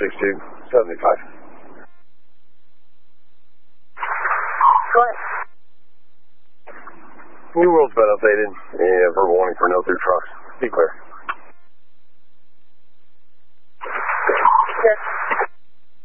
6275. Go ahead. New World's been updated. Yeah, verbal warning for no through trucks. Be clear.